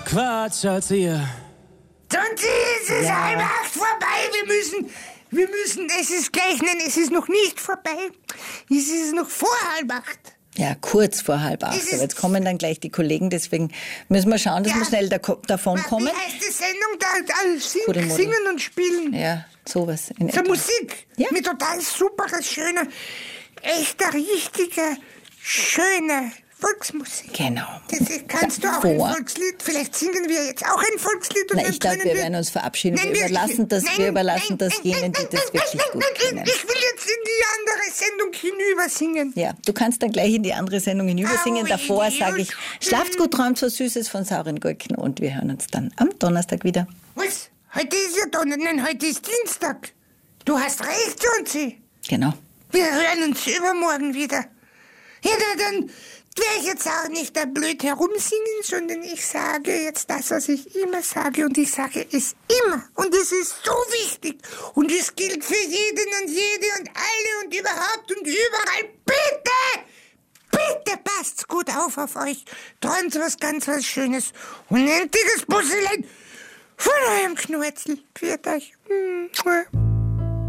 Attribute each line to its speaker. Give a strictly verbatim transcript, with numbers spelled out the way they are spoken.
Speaker 1: Quatsch als ihr.
Speaker 2: Sonst ist es
Speaker 3: Ja.
Speaker 2: halb acht vorbei. Wir müssen, wir müssen, es ist gleich, nein, es ist noch nicht vorbei. Es ist noch vor halb acht.
Speaker 3: Ja, kurz vor halb acht.
Speaker 2: Es ist-
Speaker 3: Aber jetzt kommen dann gleich die Kollegen, deswegen müssen wir schauen, dass
Speaker 2: Ja.
Speaker 3: wir schnell da, davon
Speaker 2: Wie
Speaker 3: kommen.
Speaker 2: heißt die Sendung? Da, da sing,
Speaker 3: Gute Mutter.
Speaker 2: singen und spielen.
Speaker 3: Ja, sowas. In
Speaker 2: So
Speaker 3: etwa.
Speaker 2: Musik.
Speaker 3: Ja.
Speaker 2: Mit total superer, schöner, echter, richtiger, schöner Volksmusik.
Speaker 3: Genau.
Speaker 2: Das ist- kannst du auch ein
Speaker 3: Davor.
Speaker 2: Volkslied. Vielleicht singen wir jetzt auch ein Volkslied. Und
Speaker 3: Na,
Speaker 2: dann
Speaker 3: ich glaube,
Speaker 2: können
Speaker 3: wir werden uns verabschieden.
Speaker 2: Nein,
Speaker 3: Wir überlassen das,
Speaker 2: nein,
Speaker 3: wir überlassen
Speaker 2: nein,
Speaker 3: das
Speaker 2: nein,
Speaker 3: jenen, die
Speaker 2: nein,
Speaker 3: das
Speaker 2: nein,
Speaker 3: wirklich
Speaker 2: nein,
Speaker 3: gut
Speaker 2: nein, nein,
Speaker 3: kennen.
Speaker 2: Ich will jetzt in die andere Sendung hinüber singen.
Speaker 3: Ja, du kannst dann gleich in die andere Sendung hinübersingen.
Speaker 2: Au,
Speaker 3: Davor
Speaker 2: Idiot.
Speaker 3: sage ich, schlaft gut, träumt was Süßes von sauren Gurken und wir hören uns dann am Donnerstag wieder.
Speaker 2: Was? Heute ist ja Donnerstag. Nein, heute ist Dienstag. Du hast recht, Jonsi.
Speaker 3: Genau.
Speaker 2: Wir hören uns übermorgen wieder. Ja, na, dann werde ich jetzt auch nicht da blöd herumsingen, sondern ich sage jetzt das, was ich immer sage. Und ich sage es immer. Und es ist so wichtig. Und es gilt für jeden und jede und alle und überhaupt und überall. Bitte! Bitte passt's gut auf auf euch. Träumt was ganz was Schönes. Und ein dickes Busselein von eurem Knurzel. Pfiat euch.